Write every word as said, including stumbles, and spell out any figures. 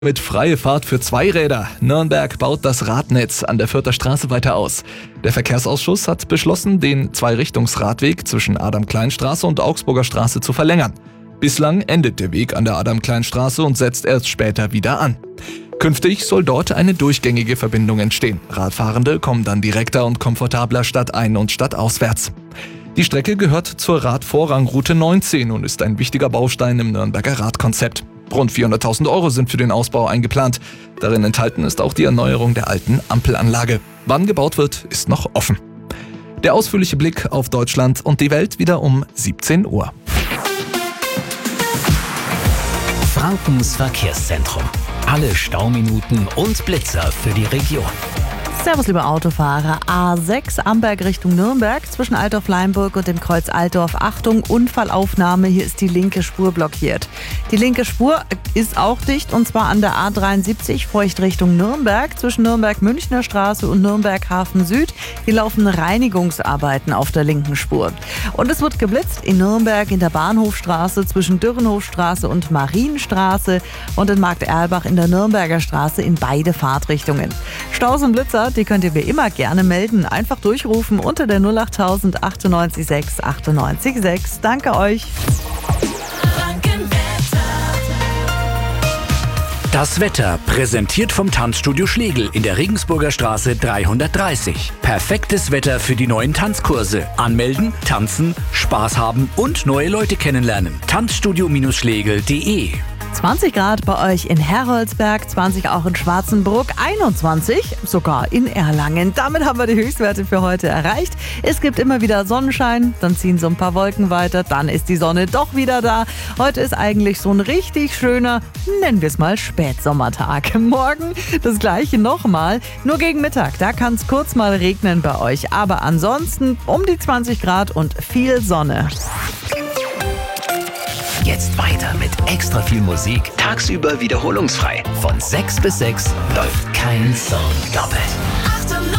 Mit freie Fahrt für Zweiräder. Nürnberg baut das Radnetz an der Fürther Straße weiter aus. Der Verkehrsausschuss hat beschlossen, den Zweirichtungsradweg zwischen Adam-Klein-Straße und Augsburger Straße zu verlängern. Bislang endet der Weg an der Adam-Klein-Straße und setzt erst später wieder an. Künftig soll dort eine durchgängige Verbindung entstehen. Radfahrende kommen dann direkter und komfortabler stadtein- und stadtauswärts. Die Strecke gehört zur Radvorrangroute neunzehn und ist ein wichtiger Baustein im Nürnberger Radkonzept. Rund vierhunderttausend Euro sind für den Ausbau eingeplant. Darin enthalten ist auch die Erneuerung der alten Ampelanlage. Wann gebaut wird, ist noch offen. Der ausführliche Blick auf Deutschland und die Welt wieder um siebzehn Uhr. Frankens Verkehrszentrum. Alle Stauminuten und Blitzer für die Region. Servus, liebe Autofahrer. A sechs Amberg Richtung Nürnberg zwischen Altdorf-Leimburg und dem Kreuz Altdorf. Achtung, Unfallaufnahme, hier ist die linke Spur blockiert. Die linke Spur ist auch dicht und zwar an der A dreiundsiebzig Feucht Richtung Nürnberg zwischen Nürnberg-Münchner Straße und Nürnberg-Hafen Süd. Hier laufen Reinigungsarbeiten auf der linken Spur. Und es wird geblitzt in Nürnberg in der Bahnhofstraße zwischen Dürrenhofstraße und Marienstraße und in Markt-Erlbach in der Nürnberger Straße in beide Fahrtrichtungen. Staus und Blitzer, die könnt ihr wie immer gerne melden. Einfach durchrufen unter der null achttausend achtundneunzig sechs achtundneunzig sechs. Danke euch. Das Wetter präsentiert vom Tanzstudio Schlegel in der Regensburger Straße dreihundertdreißig. Perfektes Wetter für die neuen Tanzkurse. Anmelden, tanzen, Spaß haben und neue Leute kennenlernen. tanzstudio Schlegel punkt de. zwanzig Grad bei euch in Heroldsberg, zwanzig auch in Schwarzenbruck, einundzwanzig sogar in Erlangen. Damit haben wir die Höchstwerte für heute erreicht. Es gibt immer wieder Sonnenschein, dann ziehen so ein paar Wolken weiter, dann ist die Sonne doch wieder da. Heute ist eigentlich so ein richtig schöner, nennen wir es mal Spätsommertag. Morgen das gleiche nochmal, nur gegen Mittag, da kann es kurz mal regnen bei euch. Aber ansonsten um die zwanzig Grad und viel Sonne. Jetzt weiter mit extra viel Musik. Tagsüber wiederholungsfrei. Von sechs bis sechs läuft kein Song doppelt.